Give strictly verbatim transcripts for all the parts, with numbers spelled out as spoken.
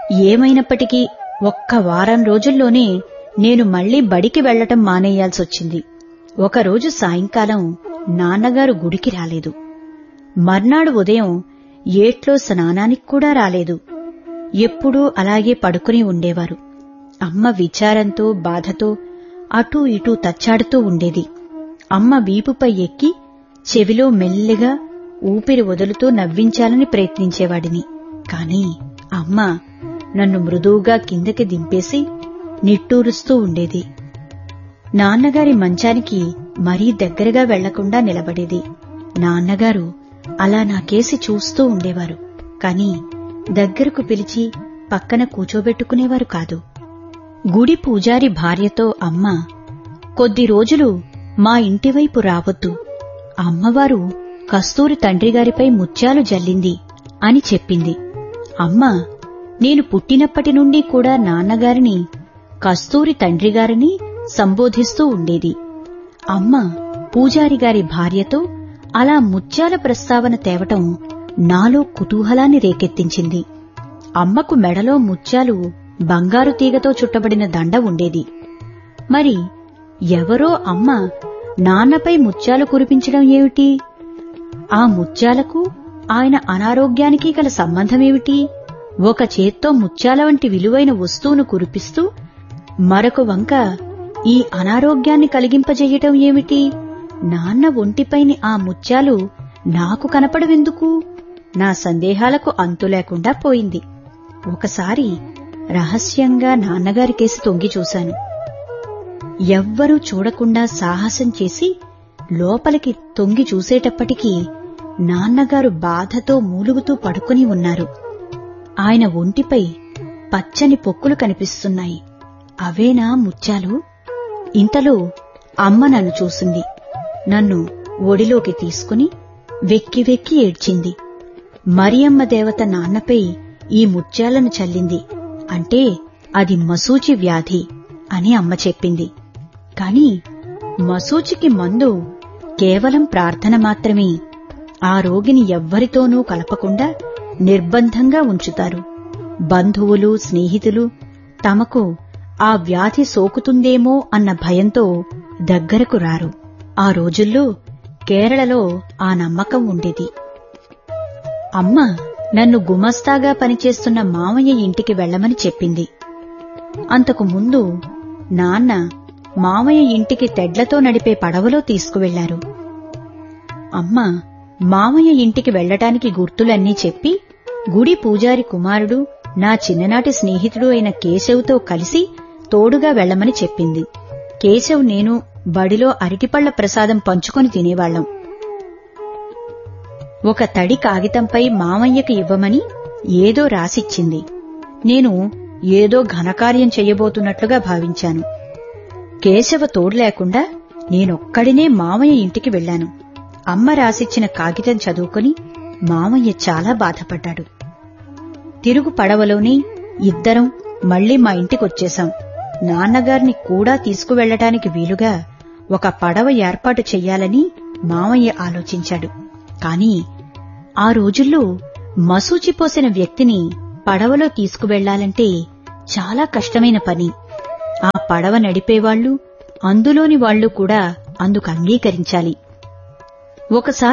ఏమైనప్పటికీ ఒక్క వారం రోజుల్లోనే నేను మళ్లీ బడికి వెళ్లటం మానేయాల్సొచ్చింది. ఒకరోజు సాయంకాలం నాన్నగారు గుడికి రాలేదు. మర్నాడు ఉదయం ఏట్లో స్నానానికి కూడా రాలేదు. ఎప్పుడూ అలాగే పడుకుని ఉండేవారు. అమ్మ విచారంతో బాధతో అటూ ఇటూ తచ్చాడుతూ ఉండేది. అమ్మ వీపుపై ఎక్కి చెవిలో మెల్లిగా ఊపిరి వదులుతూ నవ్వించాలని ప్రయత్నించేవాడిని. కాని అమ్మ నన్ను మృదువుగా కిందకి దింపేసి నిట్టూరుస్తూ ఉండేది. నాన్నగారి మంచానికి మరీ దగ్గరగా వెళ్లకుండా నిలబడేది. నాన్నగారు అలా నాకేసి చూస్తూ ఉండేవారు. కాని దగ్గరకు పిలిచి పక్కన కూచోబెట్టుకునేవారు కాదు. గుడి పూజారి భార్యతో అమ్మ, కొద్ది రోజులు మా ఇంటివైపు రావద్దు, అమ్మవారు కస్తూరి తండ్రిగారిపై ముత్యాలు జల్లింది అని చెప్పింది. అమ్మ నేను పుట్టినప్పటి నుండి కూడా నాన్నగారిని కస్తూరి తండ్రిగారిని సంబోధిస్తూ ఉండేది. అమ్మ పూజారిగారి భార్యతో అలా ముత్యాల ప్రస్తావన తేవటం నాలో కుతూహలాన్ని రేకెత్తించింది. అమ్మకు మెడలో ముత్యాలు బంగారు తీగతో చుట్టబడిన దండ ఉండేది. మరి ఎవరో అమ్మ నాన్నపై ముత్యాలు కురిపించడం ఏమిటి? ఆ ముత్యాలకు ఆయన అనారోగ్యానికి గల సంబంధమేమిటి? ఒక చేత్తో ముత్యాల వంటి విలువైన వస్తువును కురిపిస్తూ మరొక వంక ఈ అనారోగ్యాన్ని కలిగింపజేయటం ఏమిటి? నాన్న ఒంటిపైని ఆ ముత్యాలు నాకు కనపడవెందుకు? నా సందేహాలకు అంతులేకుండా పోయింది. ఒకసారి రహస్యంగా నాన్నగారికేసి తొంగి చూశాను. ఎవ్వరూ చూడకుండా సాహసం చేసి లోపలికి తొంగి చూసేటప్పటికీ నాన్నగారు బాధతో మూలుగుతూ పడుకుని ఉన్నారు. ఆయన ఒంటిపై పచ్చని పొక్కులు కనిపిస్తున్నాయి. అవేనా ముత్యాలు? ఇంతలో అమ్మ నన్ను చూసింది. నన్ను ఒడిలోకి తీసుకుని వెక్కి వెక్కి ఏడ్చింది. మరియమ్మ దేవత నాన్నపై ఈ ముత్యాలను చల్లింది అంటే అది మశూచి వ్యాధి అని అమ్మ చెప్పింది. కాని మశూచికి మందు కేవలం ప్రార్థన మాత్రమే. ఆ రోగిని ఎవ్వరితోనూ కలపకుండా నిర్బంధంగా ఉంచుతారు. బంధువులు స్నేహితులు తమకు ఆ వ్యాధి సోకుతుందేమో అన్న భయంతో దగ్గరకు రారు. ఆ రోజుల్లో కేరళలో ఆ నమ్మకం ఉండేది. అమ్మ నన్ను గుమస్తాగా పనిచేస్తున్న మామయ్య ఇంటికి వెళ్లమని చెప్పింది. అంతకు ముందు నాన్న మామయ్య ఇంటికి తెడ్లతో నడిపే పడవలో తీసుకువెళ్లారు. అమ్మ మామయ్య ఇంటికి వెళ్లటానికి గుర్తులన్నీ చెప్పి గుడి పూజారి కుమారుడు నా చిన్ననాటి స్నేహితుడు అయిన కేశవ్తో కలిసి తోడుగా వెళ్లమని చెప్పింది. కేశవ్ నేను బడిలో అరటిపళ్ల ప్రసాదం పంచుకొని తినేవాళ్లం. ఒక తడి కాగితంపై మామయ్యకు ఇవ్వమని ఏదో రాసిచ్చింది. నేను ఏదో ఘనకార్యం చెయ్యబోతున్నట్లుగా భావించాను. కేశవ తోడు లేకుండా నేనొక్కడినే మామయ్య ఇంటికి వెళ్లాను. అమ్మ రాసిచ్చిన కాగితం చదువుకుని మామయ్య చాలా బాధపడ్డాడు. తిరుగు పడవలోనే ఇద్దరం మళ్లీ మా ఇంటికొచ్చేశాం. నాన్నగారిని కూడా తీసుకువెళ్లటానికి వీలుగా ఒక పడవ ఏర్పాటు చెయ్యాలని మామయ్య ఆలోచించాడు. కాని ఆ రోజుల్లో మశూచిపోసిన వ్యక్తిని పడవలో తీసుకువెళ్లాలంటే చాలా కష్టమైన పని. ఆ పడవ నడిపేవాళ్లు అందులోని వాళ్లు కూడా అందుకు అంగీకరించాలి. ఒకసారి మశూచి సోకి తగ్గిన వారైతే మళ్లీ వారికి ఆ వ్యాధి సోకదని అక్కడి వారి నమ్మకం. అందువల్ల పడవలో మశూచి సోకి తగ్గిన వారైతే మళ్లీ వారికి ఆ వ్యాధి సోకదని అక్కడి వారి నమ్మకం.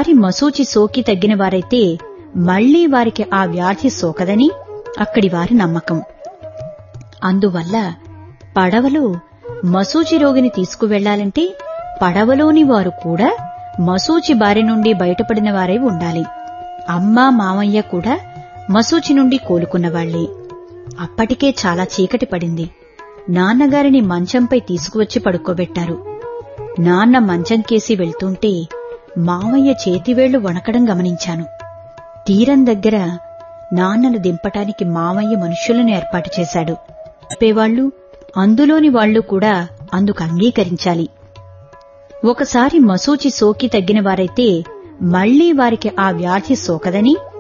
అందువల్ల పడవలో మశూచి రోగిని తీసుకువెళ్లాలంటే పడవలోని వారు కూడా మశూచి బారి నుండి బయటపడిన వారై ఉండాలి. అమ్మా మామయ్య కూడా మశూచి నుండి కోలుకున్నవాళ్లే. అప్పటికే చాలా చీకటి పడింది. నాన్నగారిని మంచంపై తీసుకువచ్చి పడుకోబెట్టారు. నాన్న మంచంకేసి వెళ్తుంటే మామయ్య చేతివేళ్లు వణకడం గమనించాను. తీరం దగ్గర నాన్నను దింపటానికి మామయ్య మనుష్యులను ఏర్పాటు చేశాడు. చెప్పేవాళ్లు అందులోని వాళ్లు కూడా అందుకు అంగీకరించాలి. ఒకసారి మశూచి సోకి తగ్గిన వారైతే మళ్లీ వారికి ఆ వ్యాధి సోకదని